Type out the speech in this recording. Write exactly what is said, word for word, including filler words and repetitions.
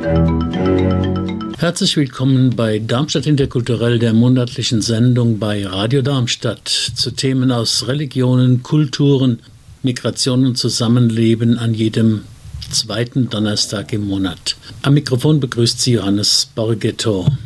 Herzlich willkommen bei Darmstadt Interkulturell, der monatlichen Sendung bei Radio Darmstadt zu Themen aus Religionen, Kulturen, Migration und Zusammenleben an jedem zweiten Donnerstag im Monat. Am Mikrofon begrüßt Sie Johannes Borghetto.